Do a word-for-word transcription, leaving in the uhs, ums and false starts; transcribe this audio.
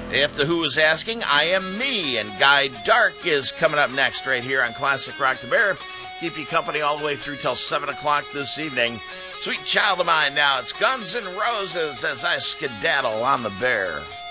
If the Who is asking, I am me, and Guy Dark is coming up next right here on Classic Rock the Bear. Keep you company all the way through till seven o'clock this evening. Sweet Child of Mine now. It's Guns N' Roses as I skedaddle on the Bear.